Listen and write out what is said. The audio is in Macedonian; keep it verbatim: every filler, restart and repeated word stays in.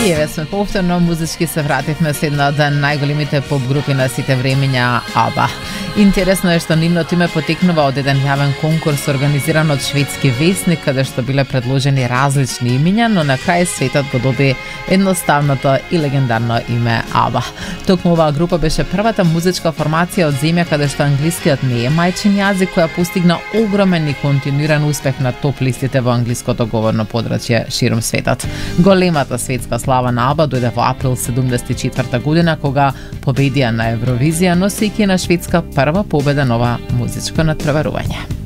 И еве сме повторно музички се вративме со една од најголемите поп групи на сите времиња, ABBA. Интересно е што нивното име потекнува од еден јавен конкурс организиран од шведски весник, каде што биле предложени различни имиња, но на крај светот го доби едноставното и легендарно име ABBA. Токму оваа група беше првата музичка формација од земја каде што англискиот не е мајчин јазик, која постигна огромен и континуиран успех на топ листите во англиското говорно подрачје широм светот. Големата светска слава на ABBA дојде во април седумдесет и четврта година, кога победија на Евровизија, носејќи на Шведска прва победа на ова музичко натпреварување.